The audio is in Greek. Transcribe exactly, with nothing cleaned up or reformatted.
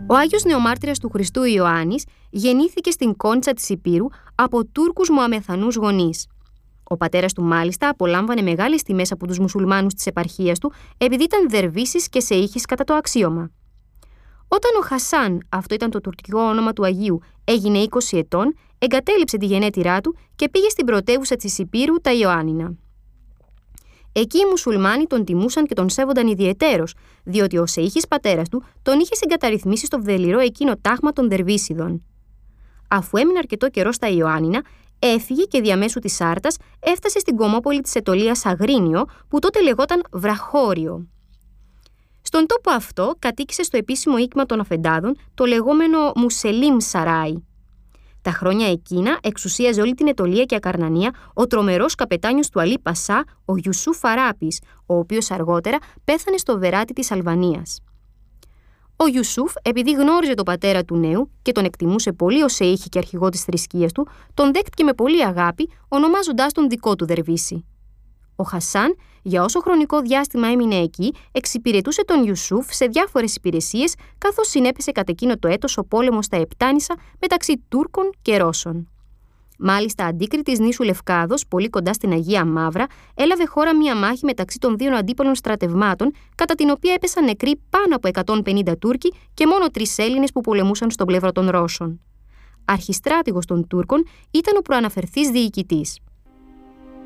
Ο Άγιος Νεομάρτυρας του Χριστού Ιωάννης γεννήθηκε στην Κόντσα της Υπήρου από Τούρκους Μωαμεθανούς γονείς. Ο πατέρας του μάλιστα απολάμβανε μεγάλες τιμές από τους μουσουλμάνους της επαρχίας του, επειδή ήταν δερβίσης και σεΐχης κατά το αξίωμα. Όταν ο Χασάν, αυτό ήταν το τουρκικό όνομα του Αγίου, έγινε είκοσι ετών, εγκατέλειψε τη γενέτειρά του και πήγε στην πρωτεύουσα της Υπήρου, τα Ιωάννινα. Εκεί οι μουσουλμάνοι τον τιμούσαν και τον σέβονταν ιδιαιτέρως, διότι ο σεΐχης πατέρας του τον είχε συγκαταρρυθμίσει στο βδελιρό εκείνο τάγμα των Δερβίσιδων. Αφού έμεινε αρκετό καιρό στα Ιωάννινα, έφυγε και διαμέσου της Άρτας έφτασε στην κομμόπολη της Αιτωλίας Αγρίνιο, που τότε λεγόταν Βραχώριο. Στον τόπο αυτό κατοίκησε στο επίσημο οίκημα των Αφεντάδων, το λεγόμενο Μουσελίμ Σαράι. Τα χρόνια εκείνα εξουσίαζε όλη την Αιτωλία και Ακαρνανία ο τρομερός καπετάνιος του Αλή Πασά, ο Ιουσούφ Αράπης, ο οποίος αργότερα πέθανε στο βεράτι της Αλβανίας. Ο Ιουσούφ, επειδή γνώριζε τον πατέρα του νέου και τον εκτιμούσε πολύ ως σεΐχη και αρχηγό της θρησκείας του, τον δέχτηκε με πολύ αγάπη, ονομάζοντάς τον δικό του δερβίση. Ο Χασάν, για όσο χρονικό διάστημα έμεινε εκεί, εξυπηρετούσε τον Ιουσούφ σε διάφορες υπηρεσίες, καθώς συνέπεσε κατ' εκείνο το έτος ο πόλεμος στα Επτάνησα μεταξύ Τούρκων και Ρώσων. Μάλιστα, αντίκρι της νήσου Λευκάδος, πολύ κοντά στην Αγία Μαύρα, έλαβε χώρα μία μάχη μεταξύ των δύο αντίπαλων στρατευμάτων, κατά την οποία έπεσαν νεκροί πάνω από εκατόν πενήντα Τούρκοι και μόνο τρεις Έλληνες που πολεμούσαν στον πλευρό των Ρώσων. Αρχιστράτηγος των Τούρκων ήταν ο προαναφερθής διοικητής.